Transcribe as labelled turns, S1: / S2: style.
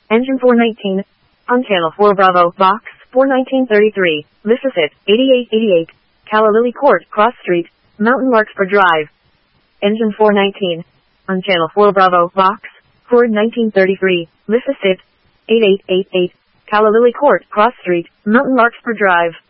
S1: Engine 419. On Channel 4 Bravo, Box 41933, Lissasit, 8888, Calla Lily Court, Cross Street, Mountain Larkspur Drive. Engine 419. On Channel 4 Bravo, Box 41933, Lissasit, 8888, Calla Lily Court, Cross Street, Mountain Larkspur Drive.